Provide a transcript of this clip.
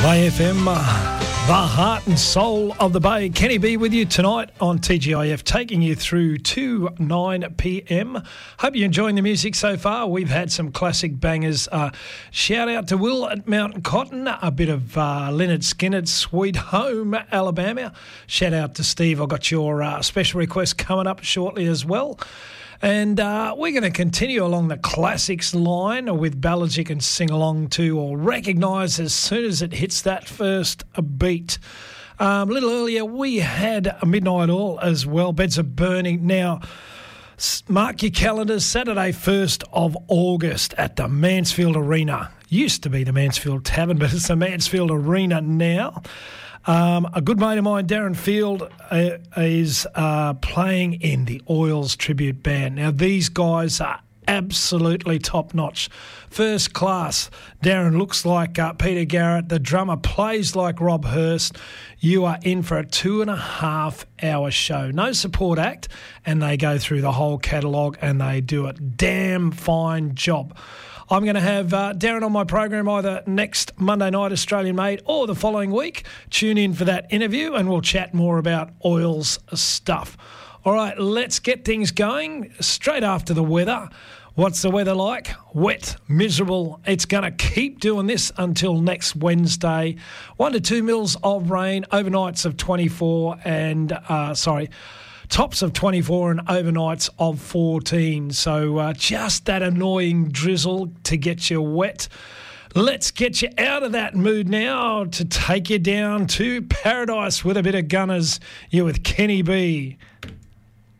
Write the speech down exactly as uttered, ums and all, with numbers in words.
Bay F M, uh, the heart and soul of the Bay. Kenny B with you tonight on T G I F, taking you through to nine p.m. Hope you're enjoying the music so far. We've had some classic bangers. Uh, shout out to Will at Mountain Cotton, a bit of uh, Leonard Skinner's Sweet Home, Alabama. Shout out to Steve. I've got your uh, special request coming up shortly as well. And uh, we're going to continue along the classics line with ballads you can sing along to or recognise as soon as it hits that first beat. Um, a little earlier, we had a Midnight Oil as well, Beds Are Burning. Now, mark your calendars, Saturday first of August at the Mansfield Arena. Used to be the Mansfield Tavern, but it's the Mansfield Arena now. Um, a good mate of mine, Darren Field, uh, is uh, playing in the Oils tribute band. Now, these guys are absolutely top-notch, first class. Darren looks like uh, Peter Garrett. The drummer plays like Rob Hurst. You are in for a two-and-a-half-hour show. No support act, and they go through the whole catalogue, and they do a damn fine job. I'm going to have uh, Darren on my program either next Monday night, Australian Made, or the following week. Tune in for that interview and we'll chat more about Oils stuff. All right, let's get things going straight after the weather. What's the weather like? Wet, miserable. It's going to keep doing this until next Wednesday. One to two mils of rain, overnights of twenty-four and, uh, sorry, tops of twenty-four and overnights of fourteen. So uh, just that annoying drizzle to get you wet. Let's get you out of that mood now to take you down to paradise with a bit of Gunners. You're with Kenny B.